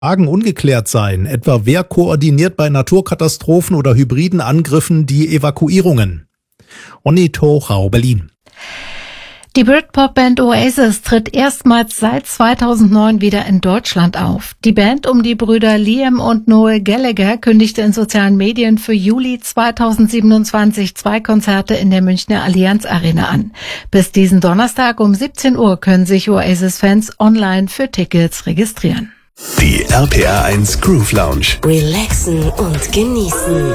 Fragen ungeklärt seien, etwa wer koordiniert bei Naturkatastrophen oder hybriden Angriffen die Evakuierungen. Onni Tochau, Berlin. Die Britpop-Band Oasis tritt erstmals seit 2009 wieder in Deutschland auf. Die Band um die Brüder Liam und Noel Gallagher kündigte in sozialen Medien für Juli 2027 2 Konzerte in der Münchner Allianz Arena an. Bis diesen Donnerstag um 17 Uhr können sich Oasis-Fans online für Tickets registrieren. Die RPR 1 Groove Lounge. Relaxen und genießen.